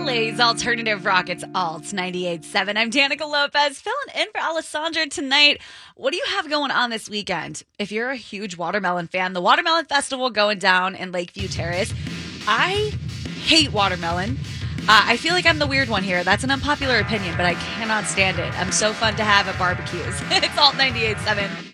LA's alternative rock. It's Alt 98.7. I'm Danica Lopez, filling in for Alessandra tonight. What do you have going on this weekend? If you're a huge Watermelon fan, the Watermelon Festival going down in Lakeview Terrace. I hate watermelon. I feel like I'm the weird one here. That's an unpopular opinion, but I cannot stand it. I'm so fun to have at barbecues. It's Alt 98.7.